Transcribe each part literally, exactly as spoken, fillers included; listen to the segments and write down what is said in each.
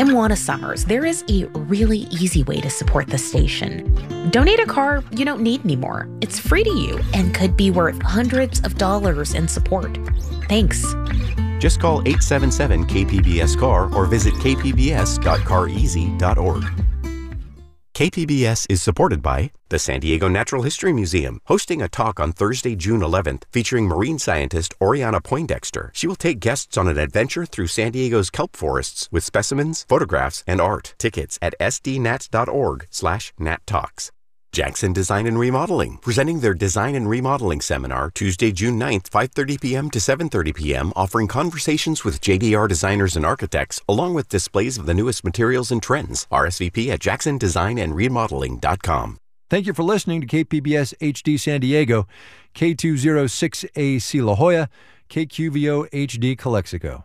I'm Juana Summers. There is a really easy way to support the station. Donate a car you don't need anymore. It's free to you and could be worth hundreds of dollars in support. Thanks. Just call eight seven seven K P B S C A R or visit k p b s dot car easy dot org. K P B S is supported by the San Diego Natural History Museum, hosting a talk on Thursday, June eleventh, featuring marine scientist Oriana Poindexter. She will take guests on an adventure through San Diego's kelp forests with specimens, photographs, and art. Tickets at s d nat dot org slash nat talks. Jackson Design and Remodeling, presenting their Design and Remodeling Seminar Tuesday, June ninth, five thirty p.m. to seven thirty p.m., offering conversations with J D R designers and architects, along with displays of the newest materials and trends. R S V P at jackson design and remodeling dot com. Thank you for listening to K P B S H D San Diego, K two oh six A C La Jolla, K Q V O H D Calexico.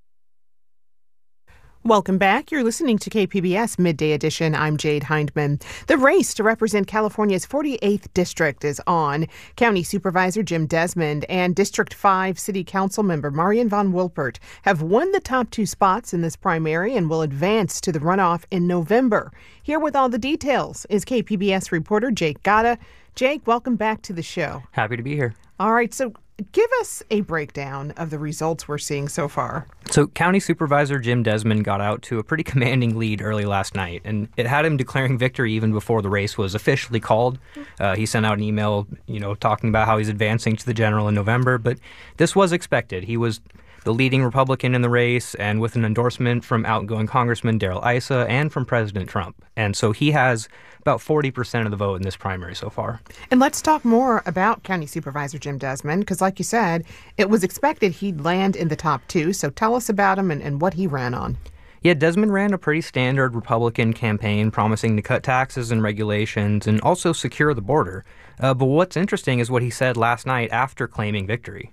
Welcome back. You're listening to K P B S Midday Edition. I'm Jade Hindman. The race to represent California's forty-eighth district is on. County Supervisor Jim Desmond and District five City Council member Marian Von Wilpert have won the top two spots in this primary and will advance to the runoff in November. Here with all the details is K P B S reporter Jake Gatta. Jake, welcome back to the show. Happy to be here. All right, so give us a breakdown of the results we're seeing so far. So County Supervisor Jim Desmond got out to a pretty commanding lead early last night, and it had him declaring victory even before the race was officially called. Uh, he sent out an email, you know, talking about how he's advancing to the general in November, but this was expected. He was the leading Republican in the race, and with an endorsement from outgoing Congressman Darrell Issa and from President Trump. And so he has about forty percent of the vote in this primary so far. And let's talk more about County Supervisor Jim Desmond, because like you said, it was expected he'd land in the top two. So tell us about him and, and what he ran on. Yeah, Desmond ran a pretty standard Republican campaign promising to cut taxes and regulations and also secure the border. Uh, but what's interesting is what he said last night after claiming victory.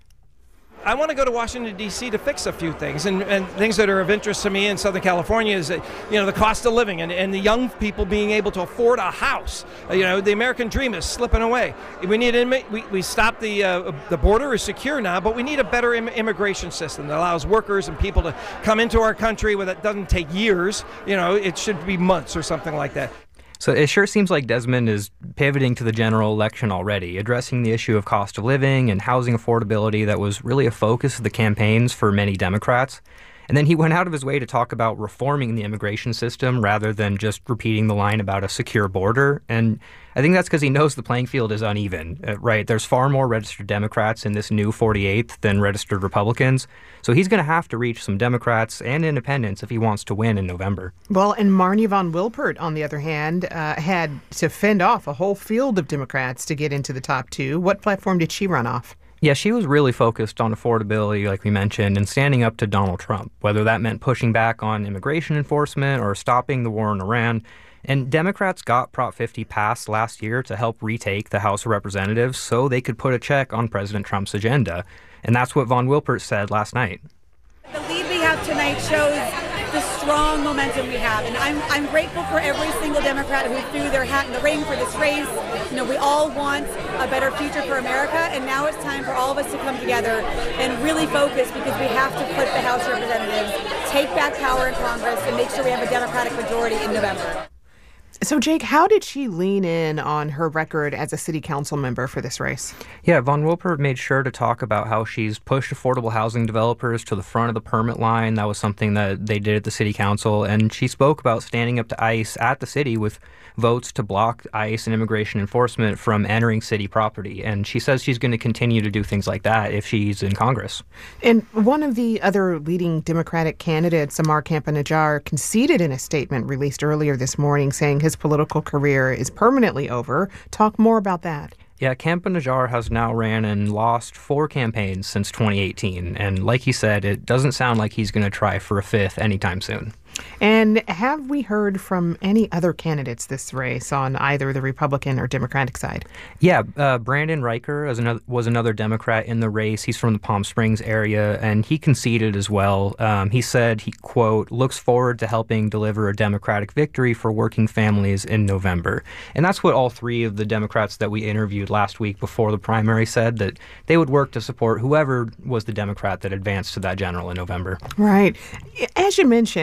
I want to go to Washington, D C to fix a few things, and, and things that are of interest to me in Southern California is that, you know, the cost of living and, and the young people being able to afford a house. Uh, you know, the American dream is slipping away. We need we, we stop the uh, the border is secure now, but we need a better im- immigration system that allows workers and people to come into our country where that doesn't take years. You know, it should be months or something like that. So it sure seems like Desmond is pivoting to the general election already, addressing the issue of cost of living and housing affordability that was really a focus of the campaigns for many Democrats. And then he went out of his way to talk about reforming the immigration system rather than just repeating the line about a secure border. And I think that's because he knows the playing field is uneven, uh, right? There's far more registered Democrats in this new forty-eighth than registered Republicans. So he's going to have to reach some Democrats and independents if he wants to win in November. Well, and Marnie Von Wilpert, on the other hand, uh, had to fend off a whole field of Democrats to get into the top two. What platform did she run off? Yeah, she was really focused on affordability, like we mentioned, and standing up to Donald Trump, whether that meant pushing back on immigration enforcement or stopping the war in Iran. And Democrats got Prop fifty passed last year to help retake the House of Representatives so they could put a check on President Trump's agenda. And that's what Von Wilpert said last night. The lead we have tonight shows the strong momentum we have, and I'm I'm grateful for every single Democrat who threw their hat in the ring for this race. You know, we all want a better future for America, and now it's time for all of us to come together and really focus, because we have to put the House of Representatives, take back power in Congress, and make sure we have a Democratic majority in November. So, Jake, how did she lean in on her record as a city council member for this race? Yeah, Von Wilpert made sure to talk about how she's pushed affordable housing developers to the front of the permit line. That was something that they did at the city council. And she spoke about standing up to ICE at the city with votes to block ICE and immigration enforcement from entering city property. And she says she's going to continue to do things like that if she's in Congress. And one of the other leading Democratic candidates, Samar Campa-Najjar, conceded in a statement released earlier this morning, saying his political career is permanently over. Talk more about that. Yeah, Campa-Najjar has now ran and lost four campaigns since twenty eighteen. And like he said, it doesn't sound like he's going to try for a fifth anytime soon. And have we heard from any other candidates this race on either the Republican or Democratic side? Yeah, uh, Brandon Riker was another, was another Democrat in the race. He's from the Palm Springs area, and he conceded as well. Um, he said he, quote, looks forward to helping deliver a Democratic victory for working families in November. And that's what all three of the Democrats that we interviewed last week before the primary said, that they would work to support whoever was the Democrat that advanced to that general in November. Right. As you mentioned, you know,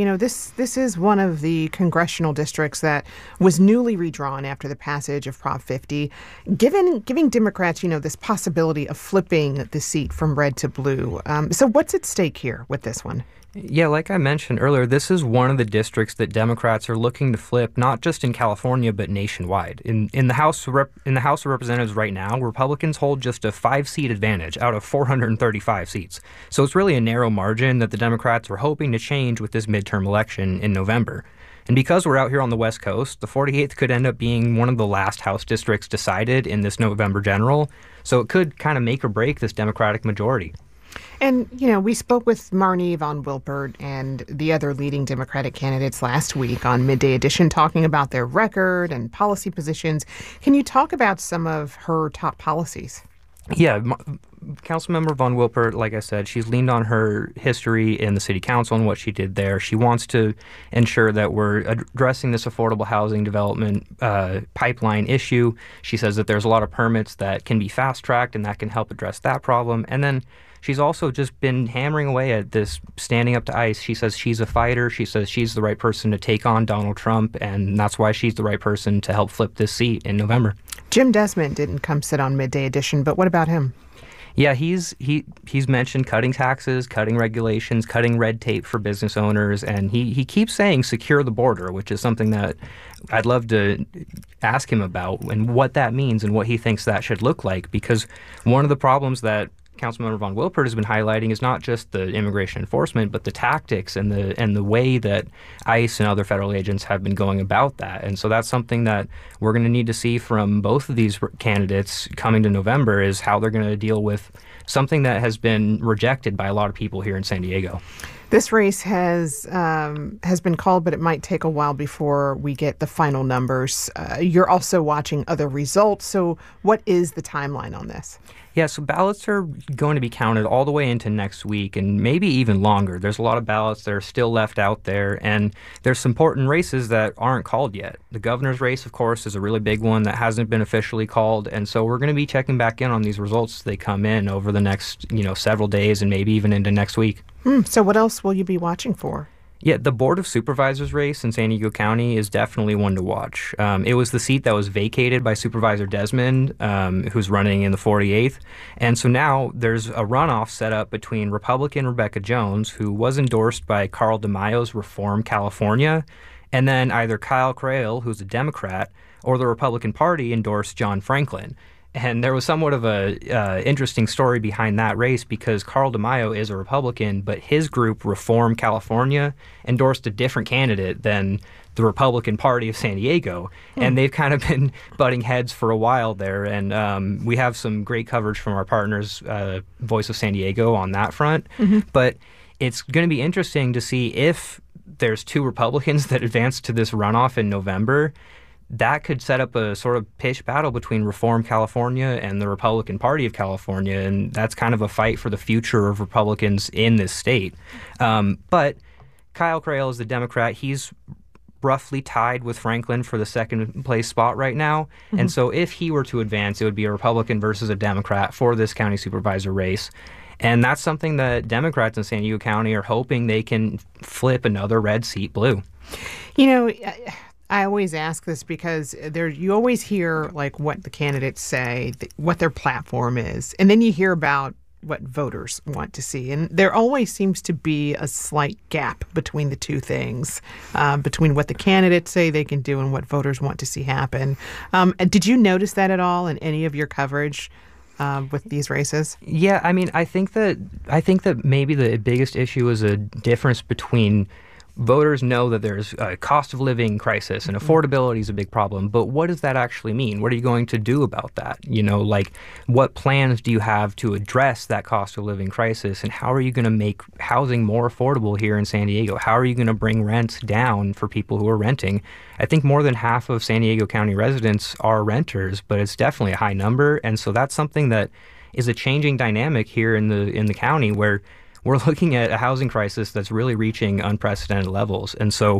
know, this this is one of the congressional districts that was newly redrawn after the passage of Prop fifty, given giving Democrats, you know, this possibility of flipping the seat from red to blue. Um, so what's at stake here with this one? Yeah, like I mentioned earlier, this is one of the districts that Democrats are looking to flip, not just in California, but nationwide. In in the House Rep, in the House of Representatives right now, Republicans hold just a five-seat advantage out of four hundred thirty-five seats. So it's really a narrow margin that the Democrats were hoping to change with this midterm election in November. And because we're out here on the West Coast, the forty-eighth could end up being one of the last House districts decided in this November general. So it could kind of make or break this Democratic majority. And, you know, we spoke with Marnie Von Wilpert and the other leading Democratic candidates last week on Midday Edition, talking about their record and policy positions. Can you talk about some of her top policies? Yeah, Councilmember Von Wilpert, like I said, she's leaned on her history in the city council and what she did there. She wants to ensure that we're addressing this affordable housing development uh, pipeline issue. She says that there's a lot of permits that can be fast-tracked and that can help address that problem. And then she's also just been hammering away at this standing up to ICE. She says she's a fighter. She says she's the right person to take on Donald Trump, and that's why she's the right person to help flip this seat in November. Jim Desmond didn't come sit on Midday Edition, but what about him? Yeah, he's he he's mentioned cutting taxes, cutting regulations, cutting red tape for business owners, and he, he keeps saying secure the border, which is something that I'd love to ask him about and what that means and what he thinks that should look like, because one of the problems that Councilmember Von Wilpert has been highlighting is not just the immigration enforcement, but the tactics and the and the way that ICE and other federal agents have been going about that. And so that's something that we're going to need to see from both of these candidates coming to November, is how they're going to deal with something that has been rejected by a lot of people here in San Diego. This race has um, has been called, but it might take a while before we get the final numbers. Uh, you're also watching other results. So what is the timeline on this? Yeah, so ballots are going to be counted all the way into next week and maybe even longer. There's a lot of ballots that are still left out there, and there's some important races that aren't called yet. The governor's race, of course, is a really big one that hasn't been officially called, and so we're going to be checking back in on these results as they come in over the next, you know, several days and maybe even into next week. Hmm, so what else will you be watching for? Yeah, the Board of Supervisors race in San Diego County is definitely one to watch. Um, it was the seat that was vacated by Supervisor Desmond, um, who's running in the forty-eighth. And so now there's a runoff set up between Republican Rebecca Jones, who was endorsed by Carl DeMaio's Reform California, and then either Kyle Crail, who's a Democrat, or the Republican Party endorsed John Franklin. And there was somewhat of a uh, interesting story behind that race, because Carl DeMaio is a Republican, but his group, Reform California, endorsed a different candidate than the Republican Party of San Diego. Hmm. And they've kind of been butting heads for a while there. And um, we have some great coverage from our partners, uh, Voice of San Diego, on that front. Mm-hmm. But it's going to be interesting to see if there's two Republicans that advance to this runoff in November. That could set up a sort of pitched battle between Reform California and the Republican Party of California, and that's kind of a fight for the future of Republicans in this state. Um, but Kyle Crail is the Democrat. He's roughly tied with Franklin for the second place spot right now. Mm-hmm. And so if he were to advance, it would be a Republican versus a Democrat for this county supervisor race. And that's something that Democrats in San Diego County are hoping they can flip another red seat blue. You know, I- I always ask this because there you always hear like what the candidates say, th- what their platform is, and then you hear about what voters want to see. And there always seems to be a slight gap between the two things, uh, between what the candidates say they can do and what voters want to see happen. Um, did you notice that at all in any of your coverage uh, with these races? Yeah, I mean, I think that I think that maybe the biggest issue is a difference between voters know that there's a cost of living crisis and affordability is a big problem, but what does that actually mean? What are you going to do about that? You know, like, what plans do you have to address that cost of living crisis, and how are you going to make housing more affordable here in San Diego? How are you going to bring rents down for people who are renting? I think more than half of San Diego County residents are renters, but it's definitely a high number, and so that's something that is a changing dynamic here in the in the county, where we're looking at a housing crisis that's really reaching unprecedented levels. And so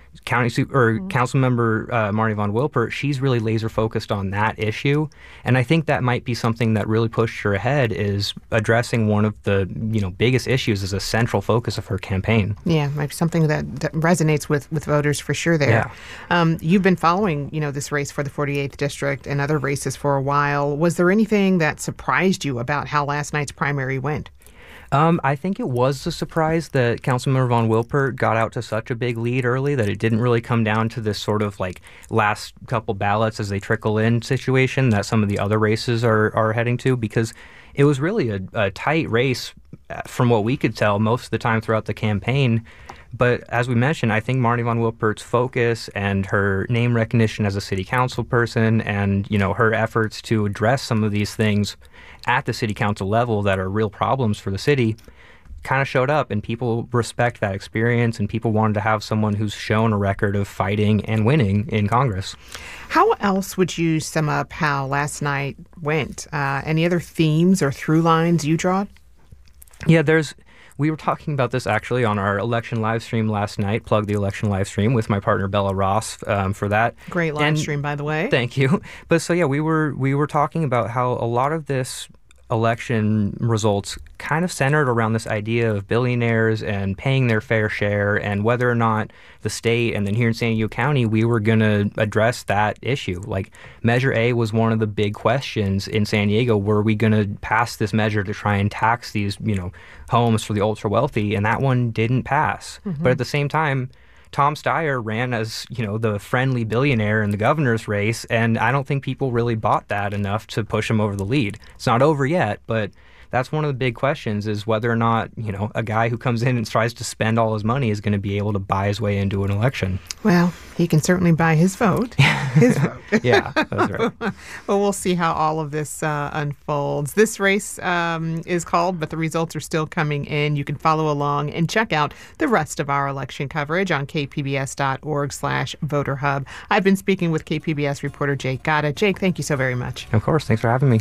County Su- or mm-hmm. Councilmember uh, Marnie Von Wilpert, she's really laser focused on that issue, and I think that might be something that really pushed her ahead, is addressing one of the you know biggest issues as a central focus of her campaign. Yeah, might be something that, that resonates with, with voters for sure. There, yeah. um, you've been following you know this race for the forty-eighth district and other races for a while. Was there anything that surprised you about how last night's primary went? Um, I think it was a surprise that Councilmember Von Wilpert got out to such a big lead early, that it didn't really come down to this sort of like last couple ballots as they trickle in situation that some of the other races are, are heading to, because it was really a, a tight race from what we could tell most of the time throughout the campaign. But as we mentioned, I think Marnie Von Wilpert's focus and her name recognition as a city council person, and you know her efforts to address some of these things at the city council level that are real problems for the city, kind of showed up, and people respect that experience, and people wanted to have someone who's shown a record of fighting and winning in Congress. How else would you sum up how last night went? Uh, any other themes or through lines you draw? Yeah, there's. We were talking about this actually on our election live stream last night. Plug the election live stream with my partner Bella Ross um, for that. Great live and, stream, by the way. Thank you. But so yeah, we were we were talking about how a lot of this election results kind of centered around this idea of billionaires and paying their fair share, and whether or not the state and then here in San Diego County we were going to address that issue. Like Measure A was one of the big questions in San Diego. Were we going to pass this measure to try and tax these, you know, homes for the ultra wealthy? And that one didn't pass. Mm-hmm. But at the same time, Tom Steyer ran as, you know, the friendly billionaire in the governor's race, and I don't think people really bought that enough to push him over the lead. It's not over yet, but that's one of the big questions, is whether or not, you know, a guy who comes in and tries to spend all his money is going to be able to buy his way into an election. Well, he can certainly buy his vote. His vote. Yeah, that's right. Well, we'll see how all of this uh, unfolds. This race um, is called, but the results are still coming in. You can follow along and check out the rest of our election coverage on k p b s dot org slash voter hub. I've been speaking with K P B S reporter Jake Gatta. Jake, thank you so very much. Of course. Thanks for having me.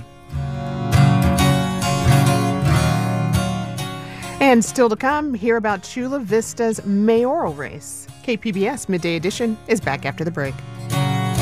And still to come, hear about Chula Vista's mayoral race. K P B S Midday Edition is back after the break.